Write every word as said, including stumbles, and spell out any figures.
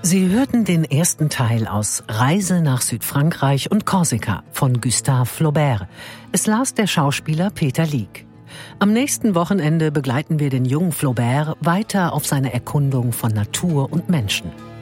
Sie hörten den ersten Teil aus Reise nach Südfrankreich und Korsika von Gustave Flaubert. Es las der Schauspieler Peter Lieck. Am nächsten Wochenende begleiten wir den jungen Flaubert weiter auf seine Erkundung von Natur und Menschen.